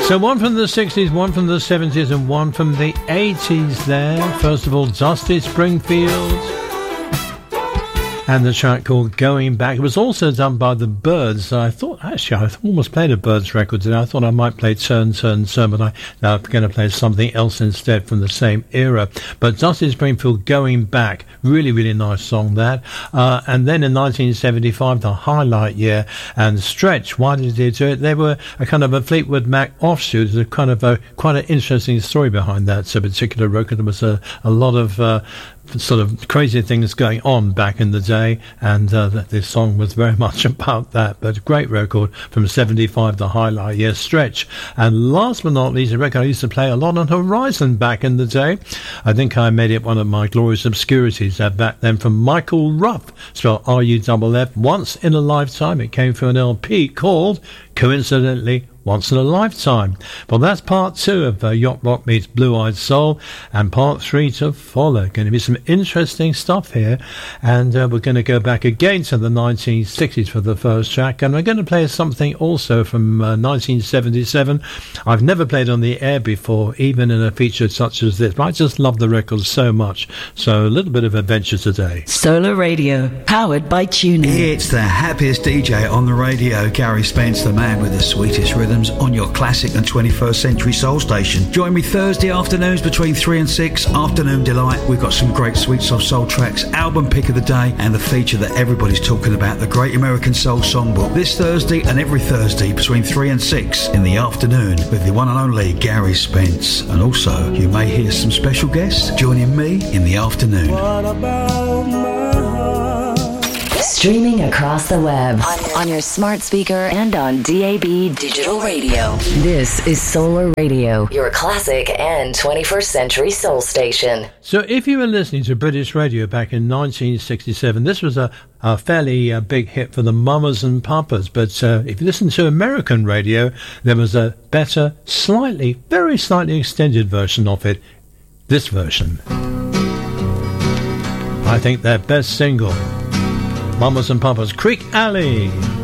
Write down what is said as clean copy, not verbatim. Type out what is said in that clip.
So one from the 60s, one from the 70s and one from the 80s there. First of all, Dusty Springfield and the track called Going Back. It was also done by the Byrds. I thought, actually, I almost played a Byrds record today. I thought I might play Turn, Turn, Turn, but I'm going to play something else instead from the same era. But Dusty Springfield, Going Back, really, really nice song, that. And then in 1975, the highlight year, and Stretch, why did they do it? They were a kind of a Fleetwood Mac offshoot. There's kind of quite an interesting story behind that particular record. There was a lot of sort of crazy things going on back in the day, and this song was very much about that. But a great record from 75, the highlight year, Stretch. And last but not least, a record I used to play a lot on Horizon back in the day. I think I made it one of my glorious obscurities back then, from Michael Ruff, spelled R-U-F-F, Once in a Lifetime. It came from an LP called, coincidentally, Once in a Lifetime. Well, that's part 2 of Yacht Rock meets Blue Eyed Soul, and part 3 to follow. Going to be some interesting stuff here, and we're going to go back again to the 1960s for the first track, and we're going to play something also from 1977. I've never played on the air before, even in a feature such as this, but I just love the record so much. So a little bit of adventure today. Solar Radio, powered by TuneIn. It's the happiest DJ on the radio, Gary Spence, the man with the sweetest rhythm, on your classic and 21st century soul station. Join me Thursday afternoons between 3 and 6, Afternoon Delight. We've got some great sweet soft soul tracks, album pick of the day, and the feature that everybody's talking about, the Great American Soul Songbook. This Thursday and every Thursday between 3 and 6 in the afternoon with the one and only Gary Spence. And also, you may hear some special guests joining me in the afternoon. What about my heart? Streaming across the web, on your smart speaker and on DAB Digital Radio. This is Solar Radio, your classic and 21st century soul station. So if you were listening to British radio back in 1967, this was a fairly big hit for the Mamas and Papas. But if you listen to American radio, there was a better, very slightly extended version of it. This version. I think their best single, Mamas and Papas, Creek Alley.